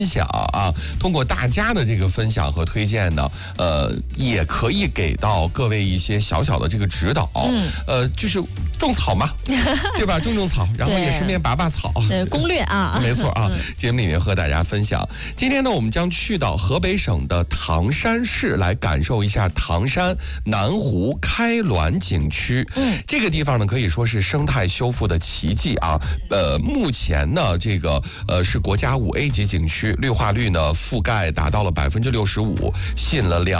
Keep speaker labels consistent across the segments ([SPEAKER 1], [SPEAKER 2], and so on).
[SPEAKER 1] 享啊，通过大家的这个分享和推荐呢，也可以给到各位一些小小的这个指导。就是种草嘛，对吧？种草，然后也顺便拔草。
[SPEAKER 2] 攻略啊，
[SPEAKER 1] 没错啊。节目里面和大家分享，今天呢，我们将去到河北省的唐山市来感受一下唐山南湖开滦景区。这个地方呢可以说是生态修复的奇迹啊。目前呢，这个是国家5A 级景区，绿化率呢覆盖达到了65%，吸引了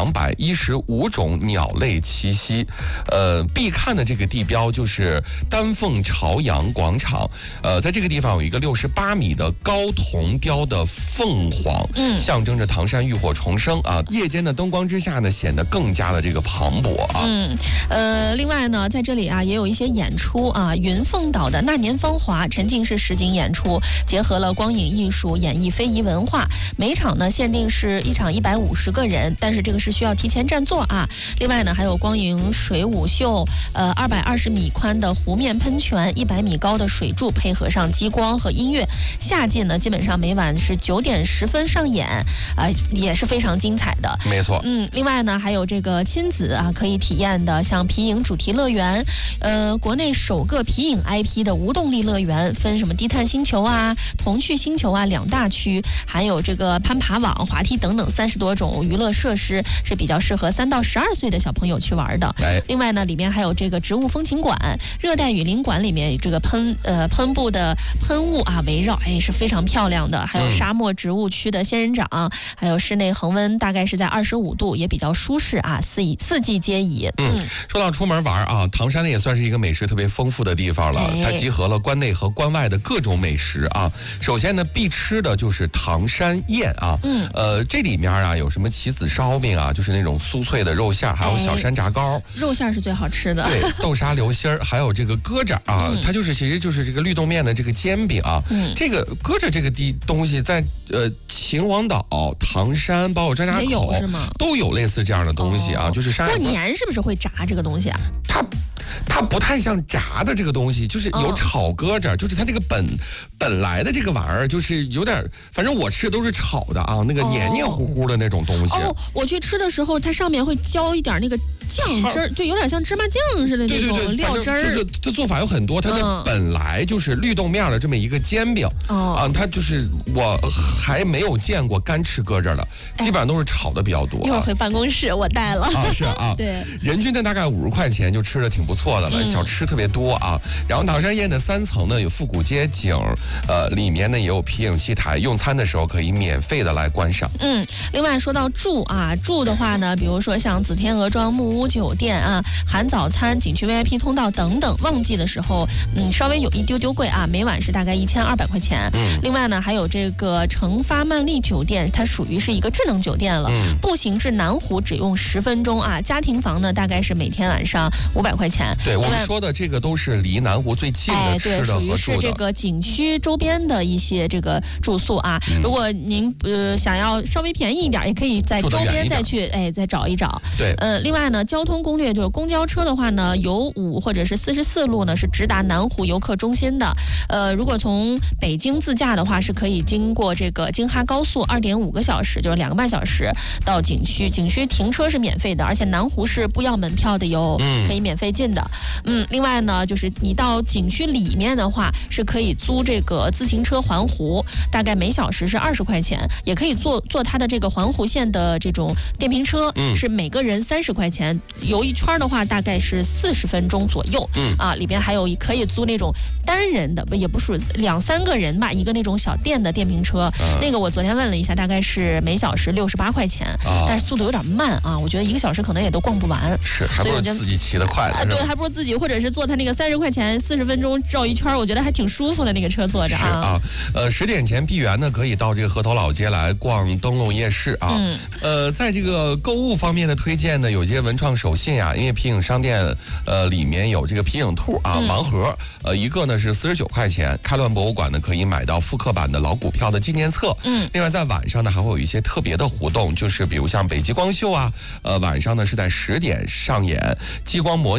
[SPEAKER 1] 215种鸟类栖息。必看的这个地标就是丹凤朝阳广场。在这个地方有一个68米的高铜雕的凤凰，象征着唐山浴火重生啊。夜间的灯光之下呢，显得更加的这个磅礴啊。
[SPEAKER 2] 另外呢，在这里啊也有一些演出啊，云凤岛的那年芳华沉浸式实景演出，结合了光影艺术演绎非遗文化。每场呢限定是一场150个人，但是这个是需要提前占座啊。另外呢，还有光影水舞秀，220米宽的湖面喷泉，100米高的水柱，配合上激光和音乐。夏季呢，基本上每晚是9点10分上演，也是非常精彩的。
[SPEAKER 1] 没错。
[SPEAKER 2] 另外呢，还有这个亲子啊可以体验的，像皮影主题乐园，国内首个皮影 IP 的无动力乐园，分什么低碳星球啊、童趣星球啊2大区，还有这个攀爬网、滑梯等等30多种娱乐设施，是比较适合3到12岁的小朋友去玩的。另外呢，里面还有这个植物风情馆、热带雨林馆，里面这个喷布的喷雾啊围绕，是非常漂亮的。还有沙漠植物区的仙人掌，还有室内恒温大概是在25度，也比较舒适啊，四季皆宜。
[SPEAKER 1] 说到出门玩啊，唐山呢也算是一个美食特别丰富的地方了。它集合了关内和关外的各种美食啊。首先呢，必吃的就是唐山宴啊。这里面啊有什么棋子烧饼啊，就是那种酥脆的肉馅，还有小山炸糕。
[SPEAKER 2] 肉馅是最好吃的。
[SPEAKER 1] 对，豆沙流心儿，还有这个疙瘩啊，它其实就是这个绿豆面的这个煎饼啊。这个疙瘩这个东西在秦皇岛、唐山包括张家口都有类似这样的东西啊，就是
[SPEAKER 2] 过年是不是会炸这个东西啊？
[SPEAKER 1] 它不太像炸的这个东西，就是有炒疙瘩，就是它这个本来的这个玩意儿就是有点，反正我吃的都是炒的啊，那个黏黏糊糊的那种东西。
[SPEAKER 2] 我去吃的时候，它上面会浇一点那个酱汁儿，就有点像芝麻酱似的那种料汁儿。
[SPEAKER 1] 就是这做法有很多，它的本来就是绿豆面的这么一个煎饼它就是我还没有见过干吃疙瘩的，基本上都是炒的比较多。
[SPEAKER 2] 一会儿回办公室我带了
[SPEAKER 1] 是啊，
[SPEAKER 2] 对，
[SPEAKER 1] 人均的大概50块钱就吃的挺不错的了，小吃特别多啊。然后唐山宴的3层呢有复古街景，里面呢也有皮影戏台，用餐的时候可以免费的来观赏。
[SPEAKER 2] 另外说到住的话呢，比如说像紫天鹅庄木屋酒店啊，含早餐、景区 VIP 通道等等，旺季的时候稍微有一丢丢贵啊，每晚是大概1200块钱。另外呢还有这个成发曼丽酒店，它属于是一个智能酒店了，步行至南湖只用10分钟啊，家庭房呢大概是每天晚上500块钱。
[SPEAKER 1] 对，我们说的这个都是离南湖最近的吃的和住的，
[SPEAKER 2] 属于是这个景区周边的一些这个住宿啊。如果您想要稍微便宜一点，也可以在周边再去再找一找。
[SPEAKER 1] 对，
[SPEAKER 2] 另外呢，交通攻略就是公交车的话呢，有5或者是44路呢是直达南湖游客中心的。如果从北京自驾的话，是可以经过这个京哈高速2.5个小时，就是2个半小时到景区。景区停车是免费的，而且南湖是不要门票的哟，可以免费进的。另外呢，就是你到景区里面的话，是可以租这个自行车环湖，大概每小时是20块钱，也可以坐它的这个环湖线的这种电瓶车，是每个人30块钱，游一圈的话大概是40分钟左右。里边还有可以租那种单人的，也不是2、3个人吧，一个那种小电的电瓶车，那个我昨天问了一下，大概是每小时68块钱，但是速度有点慢啊，我觉得1个小时可能也都逛不完。
[SPEAKER 1] 是，还不如自己骑得快
[SPEAKER 2] 对，还不如自己，或者是坐他那个30块钱40分钟绕一圈，我觉得还挺舒服的，那个车坐着啊。
[SPEAKER 1] 10点前闭园呢，可以到这个河头老街来逛灯笼夜市啊。在这个购物方面的推荐呢，有些文创手信啊，因为皮影商店里面有这个皮影兔啊盲盒，一个呢是49块钱。开滦博物馆呢可以买到复刻版的老股票的纪念册。另外在晚上呢还会有一些特别的活动，就是比如像北极光秀啊，晚上呢是在10点上演激光模拟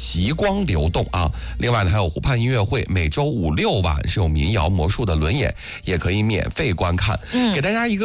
[SPEAKER 1] 极光流动啊。另外呢，还有湖畔音乐会，每周5、6晚是有民谣魔术的轮演，也可以免费观看。给大家一个